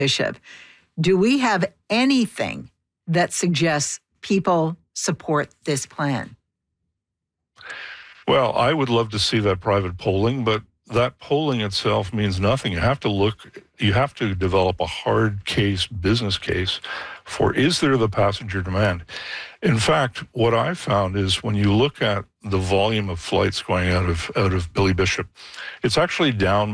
Bishop. Do we have anything that suggests people support this plan? Well, I would love to see that private polling, but that polling itself means nothing. You have to develop a hard case, business case for, is there the passenger demand? In fact, what I found is when you look at the volume of flights going out of Billy Bishop, it's actually down